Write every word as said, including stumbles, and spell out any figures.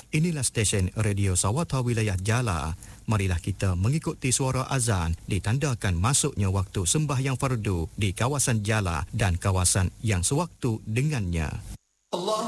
Inilah stesen radio Sawata wilayah Jala. Marilah kita mengikuti suara azan ditandakan masuknya waktu sembahyang fardu di kawasan Jala dan kawasan yang sewaktu dengannya. Allah